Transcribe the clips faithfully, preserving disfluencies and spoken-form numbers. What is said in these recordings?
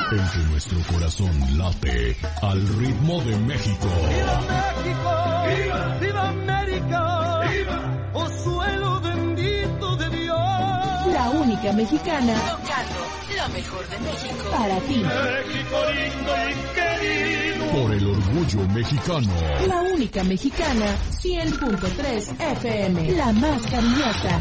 en que nuestro corazón late al ritmo de México. ¡Viva México! ¡Viva! ¡Viva América! ¡Viva! ¡Oh suelo bendito de Dios! La única mexicana tocando lo mejor de México para ti. México lindo y querido. Por el orgullo mexicano. La única mexicana, cien punto tres F M. La más cariñosa.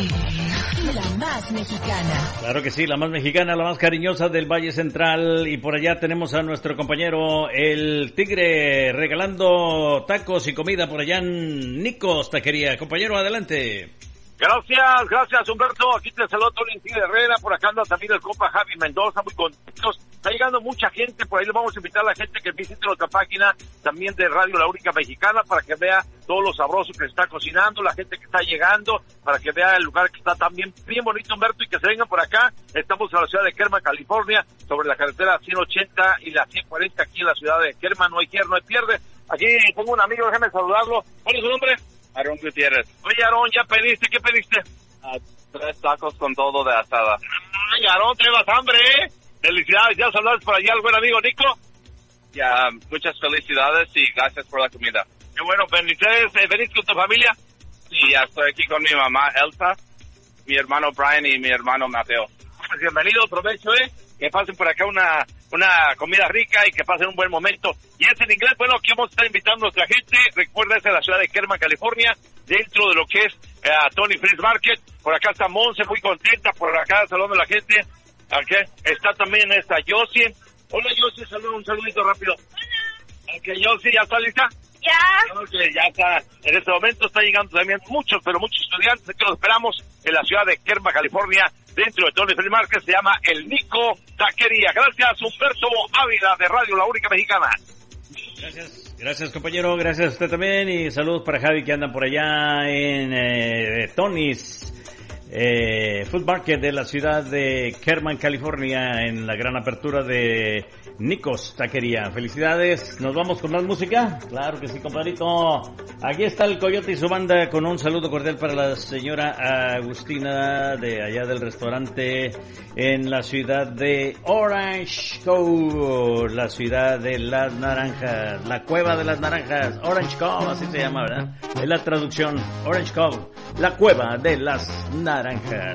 Y la más mexicana. Claro que sí, la más mexicana, la más cariñosa del Valle Central. Y por allá tenemos a nuestro compañero el Tigre regalando tacos y comida por allá en Nicos Taquería. Compañero, adelante. Gracias, gracias Humberto, aquí te saludo Tony Tigre Herrera, por acá anda también el compa Javi Mendoza, muy contentos, está llegando mucha gente, por ahí le vamos a invitar a la gente que visite nuestra página también de Radio La Única Mexicana para que vea todo lo sabroso que se está cocinando, la gente que está llegando, para que vea el lugar que está también bien bonito Humberto y que se vengan por acá. Estamos en la ciudad de Kerman, California, sobre la carretera ciento ochenta y la ciento cuarenta aquí en la ciudad de Kerman, no hay quier, no hay pierde. Aquí tengo un amigo, déjame saludarlo, ¿cuál es su nombre? Aarón Gutiérrez. Oye, Aarón, ¿ya pediste? ¿Qué pediste? Uh, tres tacos con todo de asada. Ay, Aarón, te vas hambre, ¿eh? Felicidades, ya saludas por allá al buen amigo Nico. Ya, muchas felicidades y gracias por la comida. Qué bueno, bendiciones, eh, ¿venís con tu familia? Sí, ya estoy aquí con mi mamá Elsa, mi hermano Brian y mi hermano Mateo. Pues bienvenido, provecho, ¿eh? Que pasen por acá una una comida rica y que pasen un buen momento. Y es en inglés, bueno, aquí vamos a estar invitando a nuestra gente. Recuerda, es en la ciudad de Kerman, California, dentro de lo que es uh, Tony Fresh Market. Por acá está Monse, muy contenta, por acá saludando a la gente. Okay. Está también esta Josie. Hola Josie, saludo, un saludito rápido. Hola. Ok, Josie, ¿ya está lista? Ya. Ok, ya está. En este momento están llegando también muchos, pero muchos estudiantes que los esperamos en la ciudad de Kerman, California, dentro de Tony Fresh Market, se llama El Nico Taquería. Gracias, Humberto Ávila, de Radio La Única Mexicana. Gracias, gracias compañero, gracias a usted también y saludos para Javi que andan por allá en eh, Tony's eh, Food Market de la ciudad de Kerman, California, en la gran apertura de Nicos Taquería. Felicidades, nos vamos con más música. Claro que sí, compadrito. Aquí está el Coyote y su banda con un saludo cordial para la señora Agustina de allá del restaurante en la ciudad de Orange Cove, la ciudad de las naranjas, la cueva de las naranjas, Orange Cove, así se llama, ¿verdad? Es la traducción, Orange Cove, la cueva de las naranjas.